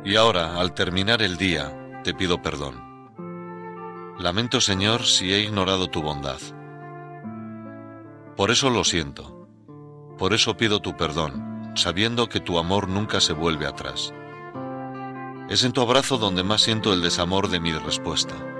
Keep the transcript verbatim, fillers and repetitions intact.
Y ahora, al terminar el día, te pido perdón. Lamento, Señor, si he ignorado tu bondad. Por eso lo siento. Por eso pido tu perdón, sabiendo que tu amor nunca se vuelve atrás. Es en tu abrazo donde más siento el desamor de mi respuesta.